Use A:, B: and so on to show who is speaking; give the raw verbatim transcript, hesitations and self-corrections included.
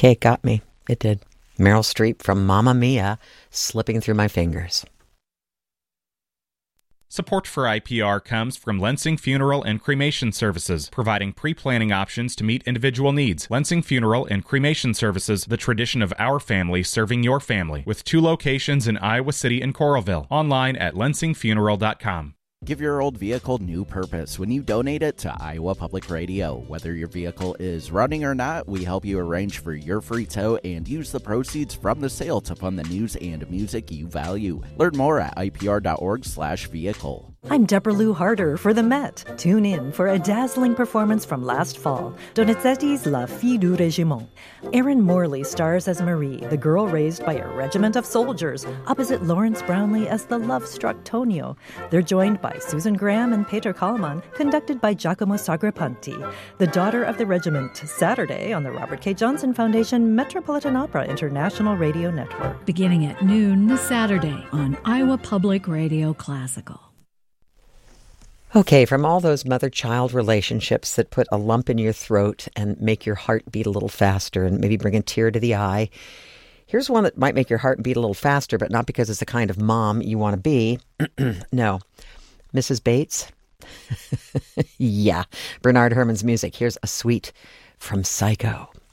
A: Okay, it got me. It did. Meryl Streep from Mamma Mia slipping through my fingers.
B: Support for I P R comes from Lensing Funeral and Cremation Services, providing pre-planning options to meet individual needs. Lensing Funeral and Cremation Services, the tradition of our family serving your family, with two locations in Iowa City and Coralville. Online at lensing funeral dot com.
C: Give your old vehicle new purpose when you donate it to Iowa Public Radio. Whether your vehicle is running or not, we help you arrange for your free tow and use the proceeds from the sale to fund the news and music you value. Learn more at I P R dot org slash vehicle.
D: I'm Deborah Lou Harder for The Met. Tune in for a dazzling performance from last fall, Donizetti's La Fille du Régiment. Erin Morley stars as Marie, the girl raised by a regiment of soldiers, opposite Lawrence Brownlee as the love-struck Tonio. They're joined by Susan Graham and Peter Kallman, conducted by Giacomo Sagrapanti. The Daughter of the Regiment, Saturday on the Robert K. Johnson Foundation Metropolitan Opera International Radio Network.
E: Beginning at noon this Saturday on Iowa Public Radio Classical.
A: Okay, from all those mother-child relationships that put a lump in your throat and make your heart beat a little faster and maybe bring a tear to the eye, here's one that might make your heart beat a little faster, but not because it's the kind of mom you want to be. No. Missus Bates? Yeah. Bernard Herrmann's music. Here's a suite from Psycho.